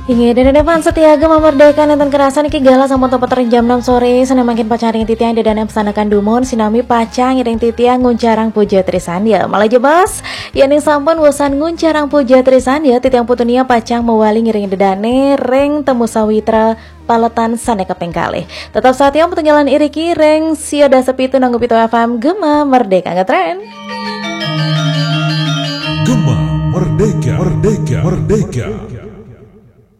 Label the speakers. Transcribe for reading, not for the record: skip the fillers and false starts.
Speaker 1: Hingga dan depan setia gema merdeka nonton kerasan iki gala sama tempat terin jam 6 sore sana makin pacaring titiang di dana pesanakan dumon sinami pacang iring titiang nguncarang puja trisandia malah jebas yani sampun wosan nguncarang puja trisandia titiang putunia pacang mewali ngiring dedane reng temu sawitra paletan sana kepengkale tetap saat yang petinggalan iriki reng sioda sepitu nanggup itu FM gema merdeka ngetren
Speaker 2: Gema merdeka merdeka merdeka.